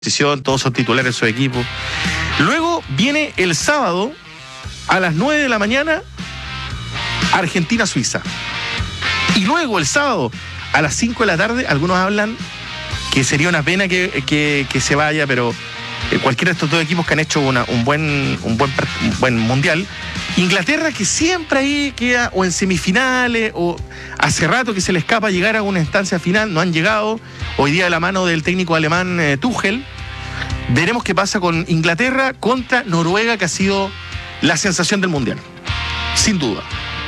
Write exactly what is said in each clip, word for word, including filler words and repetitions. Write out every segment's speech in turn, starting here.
todos son titulares en su equipo. Luego viene el sábado a las nueve de la mañana Argentina-Suiza. Y luego el sábado a las cinco de la tarde, algunos hablan que sería una pena que, que, que se vaya, pero eh, cualquiera de estos dos equipos que han hecho una, un, buen, un, buen, un buen mundial. Inglaterra, que siempre ahí queda o en semifinales, o hace rato que se le escapa llegar a una instancia final, no han llegado. Hoy día de la mano del técnico alemán eh, Tuchel. Veremos qué pasa con Inglaterra contra Noruega, que ha sido la sensación del mundial, sin duda.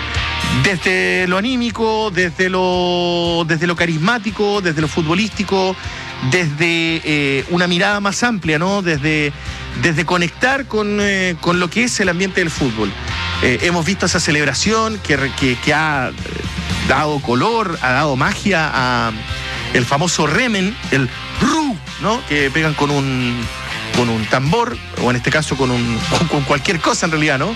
Desde lo anímico, desde lo, desde lo carismático, desde lo futbolístico, desde eh, una mirada más amplia, ¿no? Desde, desde conectar con, eh, con lo que es el ambiente del fútbol. Eh, hemos visto esa celebración que, que, que ha dado color, ha dado magia a el famoso remen, el ru, ¿no? Que pegan con un, con un tambor, o en este caso con, un, con, con cualquier cosa en realidad, ¿no?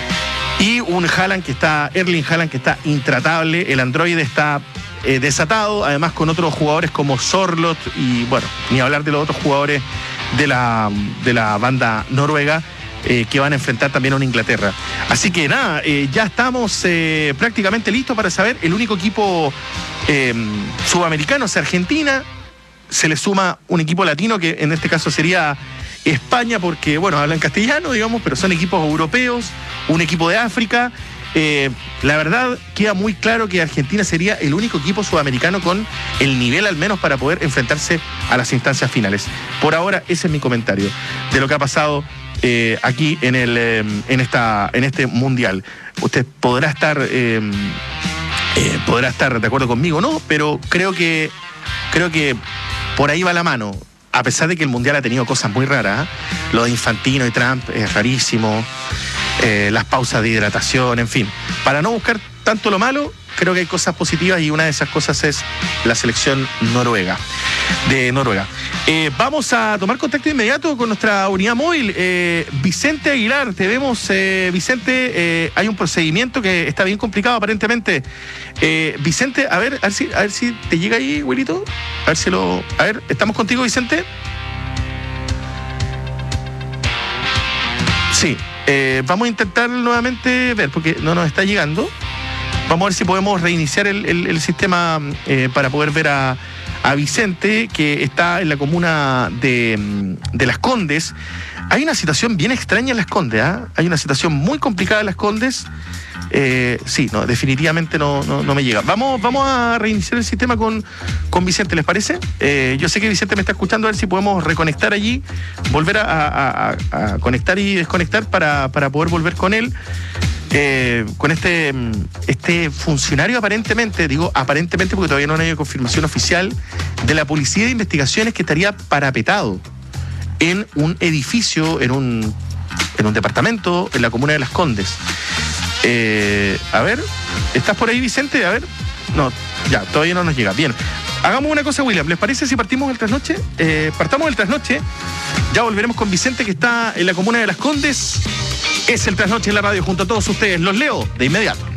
Y un Haaland que está, Erling Haaland que está intratable, el androide está eh, desatado, además con otros jugadores como Sorloth y, bueno, ni hablar de los otros jugadores de la, de la banda noruega eh, que van a enfrentar también a una Inglaterra. Así que nada, eh, ya estamos eh, prácticamente listos para saber el único equipo eh, sudamericano, es Argentina. Se le suma un equipo latino que en este caso sería España, porque, bueno, hablan castellano, digamos, pero son equipos europeos, un equipo de África. Eh, la verdad, queda muy claro que Argentina sería el único equipo sudamericano con el nivel al menos para poder enfrentarse a las instancias finales. Por ahora, ese es mi comentario de lo que ha pasado eh, aquí en, el, eh, en, esta, en este mundial. Usted podrá estar, eh, eh, podrá estar de acuerdo conmigo, ¿no? Pero creo que, creo que por ahí va la mano. A pesar de que el mundial ha tenido cosas muy raras, ¿eh? Lo de Infantino y Trump es rarísimo, eh, las pausas de hidratación, en fin. Para no buscar tanto lo malo, creo que hay cosas positivas y una de esas cosas es la selección noruega, de Noruega. Eh, vamos a tomar contacto inmediato con nuestra unidad móvil. Eh, Vicente Aguilar, te vemos, eh, Vicente. Eh, hay un procedimiento que está bien complicado aparentemente. Eh, Vicente, a ver, a ver si, a ver si te llega ahí, güerito. A ver si lo. A ver, ¿estamos contigo, Vicente? Sí. Eh, vamos a intentar nuevamente ver, porque no nos está llegando. Vamos a ver si podemos reiniciar el, el, el sistema eh, para poder ver a, a Vicente, que está en la comuna de, de Las Condes. Hay una situación bien extraña en Las Condes, ¿eh? Hay una situación muy complicada en Las Condes. Eh, sí, no, definitivamente no, no, no me llega. Vamos, vamos a reiniciar el sistema con, con Vicente, ¿les parece? Eh, yo sé que Vicente me está escuchando, a ver si podemos reconectar allí, volver a, a, a, a conectar y desconectar para, para poder volver con él. Eh, con este, este funcionario aparentemente, digo aparentemente porque todavía no hay confirmación oficial, de la Policía de Investigaciones, que estaría parapetado en un edificio, en un, en un departamento en la comuna de Las Condes. Eh, a ver, ¿estás por ahí, Vicente? A ver, no, ya, todavía no nos llega. Bien, hagamos una cosa, William, ¿les parece si partimos el trasnoche? Eh, partamos el trasnoche, ya volveremos con Vicente, que está en la comuna de Las Condes. Es el trasnoche en la radio junto a todos ustedes. Los leo de inmediato.